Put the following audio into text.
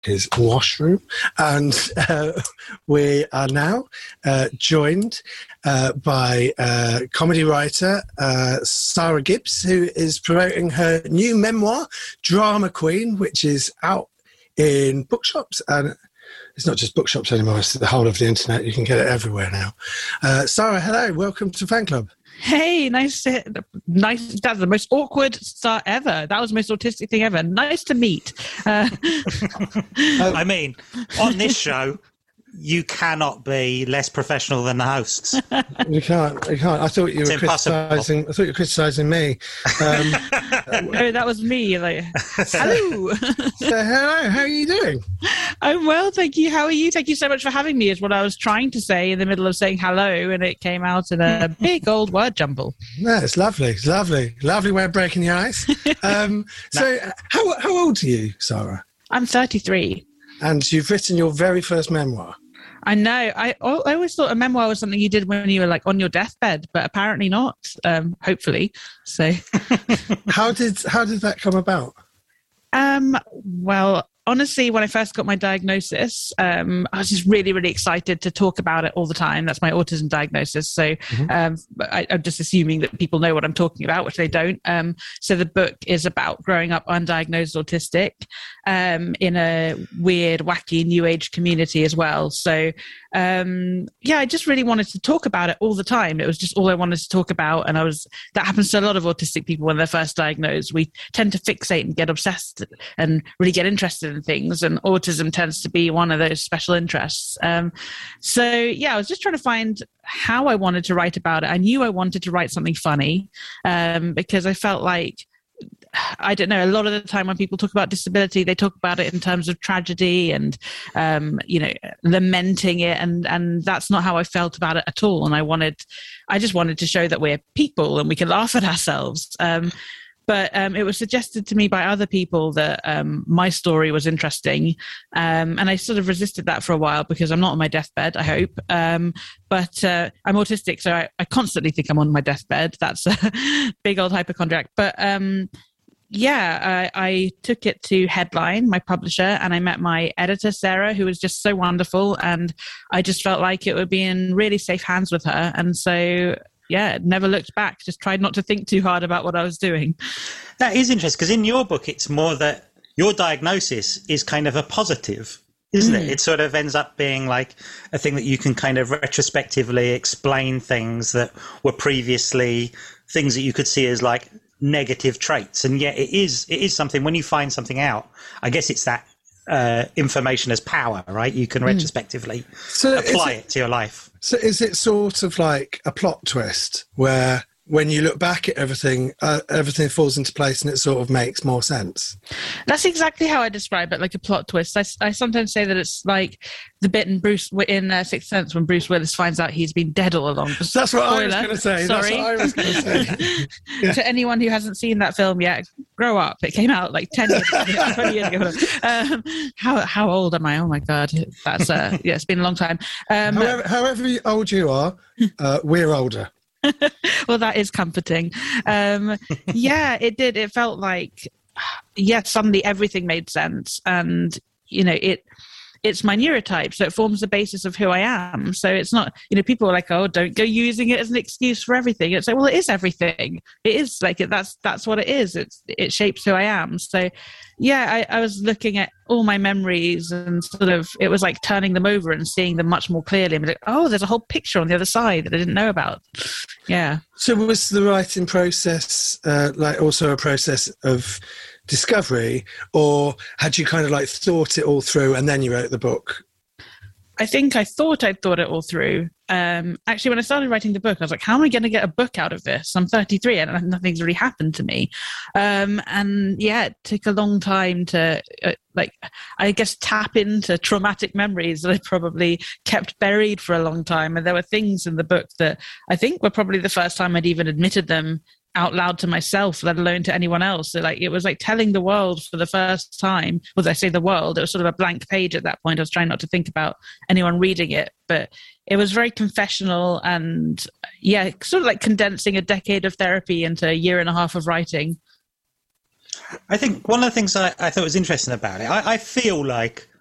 his washroom, and we are now joined by comedy writer Sara Gibbs, who is promoting her new memoir, Drama Queen, which is out in bookshops, and it's not just bookshops anymore, it's the whole of the internet. You can get it everywhere now. Sara, hello, welcome to Fan Club. Hey, nice. That's the most awkward start ever. That was the most autistic thing ever. Nice to meet. I mean, on this show, you cannot be less professional than the hosts. You can't. I thought you were criticising. I thought you were criticising me. Oh, that was me. Like, hello. So, hello. How are you doing? I'm well, thank you. How are you? Thank you so much for having me. Is what I was trying to say in the middle of saying hello, and it came out in a big old word jumble. No, it's lovely. It's lovely. Lovely way of breaking the ice. So, how old are you, Sara? I'm 33. And you've written your very first memoir. I know. I always thought a memoir was something you did when you were like on your deathbed, but apparently not. Hopefully. So, how did that come about? Well, honestly, when I first got my diagnosis, I was just really, really excited to talk about it all the time. That's my autism diagnosis. So I'm just assuming that people know what I'm talking about, which they don't. So the book is about growing up undiagnosed autistic in a weird, wacky, new age community as well. So I just really wanted to talk about it all the time. It was just all I wanted to talk about. And that happens to a lot of autistic people when they're first diagnosed. We tend to fixate and get obsessed and really get interested in things. And autism tends to be one of those special interests. I was just trying to find how I wanted to write about it. I knew I wanted to write something funny because I felt like, I don't know, a lot of the time when people talk about disability, they talk about it in terms of tragedy and, lamenting it. And that's not how I felt about it at all. And I just wanted to show that we're people and we can laugh at ourselves. But it was suggested to me by other people that my story was interesting. And I sort of resisted that for a while because I'm not on my deathbed, I hope. But I'm autistic, so I constantly think I'm on my deathbed. That's a big old hypochondriac. But I took it to Headline, my publisher, and I met my editor, Sarah, who was just so wonderful. And I just felt like it would be in really safe hands with her. And so... never looked back. Just tried not to think too hard about what I was doing. That is interesting because in your book, it's more that your diagnosis is kind of a positive, isn't it? It sort of ends up being like a thing that you can kind of retrospectively explain things that were previously things that you could see as like negative traits. And yet it is something when you find something out, I guess it's that information as power, right? You can retrospectively apply it to your life. So is it sort of like a plot twist where when you look back at everything, everything falls into place and it sort of makes more sense? That's exactly how I describe it, like a plot twist. I sometimes say that it's like the bit in Sixth Sense when Bruce Willis finds out he's been dead all along. That's what I was going to say. Sorry. That's what I was going to say. Yeah. To anyone who hasn't seen that film yet, grow up. It came out like 10 years ago, 20 years ago. How old am I? Oh my God. That's it's been a long time. However old you are, we're older. Well, that is comforting. It did. It felt like, suddenly everything made sense. And, it's my neurotype, so it forms the basis of who I am. So it's not, people are like, oh, don't go using it as an excuse for everything. It's like, well, it is everything. It is like, that's what it is. It shapes who I am. So I was looking at all my memories and sort of, it was like turning them over and seeing them much more clearly. I'm like, oh, there's a whole picture on the other side that I didn't know about. Yeah. So was the writing process like also a process of discovery, or had you kind of like thought it all through and then you wrote the book? I think I thought I'd thought it all through. Actually, when I started writing the book, I was like, how am I going to get a book out of this? I'm 33 and nothing's really happened to me. It took a long time to, I guess, tap into traumatic memories that I probably kept buried for a long time. And there were things in the book that I think were probably the first time I'd even admitted them out loud to myself, let alone to anyone else. So it was like telling the world for the first time. Well, I say the world, it was sort of a blank page at that point. I was trying not to think about anyone reading it, but it was very confessional and sort of like condensing a decade of therapy into a year and a half of writing. I think one of the things I thought was interesting about it, I feel like